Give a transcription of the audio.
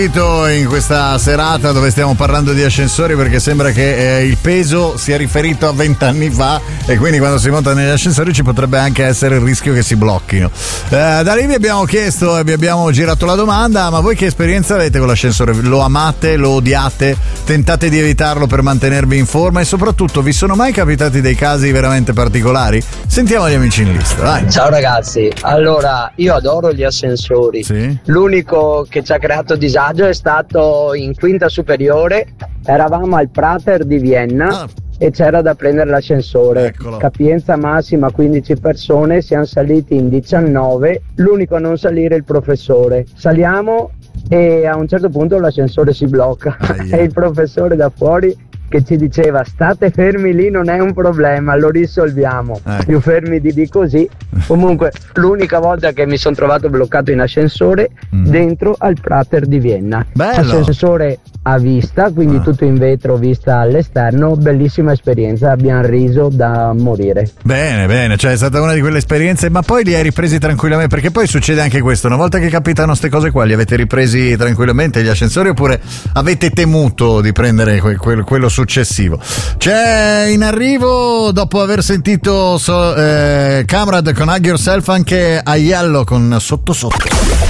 In questa serata dove stiamo parlando di ascensori, perché sembra che il peso sia riferito a 20 anni fa e quindi quando si monta negli ascensori ci potrebbe anche essere il rischio che si blocchino. Da lì vi abbiamo chiesto e vi abbiamo girato la domanda: ma voi che esperienza avete con l'ascensore? Lo amate? Lo odiate? Tentate di evitarlo per mantenervi in forma? E soprattutto, vi sono mai capitati dei casi veramente particolari? Sentiamo gli amici in lista, vai. Ciao ragazzi, allora io adoro gli ascensori. Sì? L'unico che ci ha creato disagio è stato in quinta superiore, eravamo al Prater di Vienna e c'era da prendere l'ascensore. Eccolo. Capienza massima 15 persone, siamo saliti in 19, l'unico a non salire è il professore. Saliamo e a un certo punto l'ascensore si blocca e il professore da fuori che ci diceva: state fermi lì, non è un problema, lo risolviamo. Più fermi di così. Comunque l'unica volta che mi sono trovato bloccato in ascensore dentro al Prater di Vienna. Bello. Ascensore a vista, quindi tutto in vetro, vista all'esterno, bellissima esperienza, abbiamo riso da morire. Bene, cioè è stata una di quelle esperienze, ma poi li hai ripresi tranquillamente, perché poi succede anche questo, una volta che capitano queste cose qua, li avete ripresi tranquillamente gli ascensori oppure avete temuto di prendere quello successivo? C'è in arrivo, dopo aver sentito Camrad con Hug Yourself, anche Aiello con Sotto Sotto.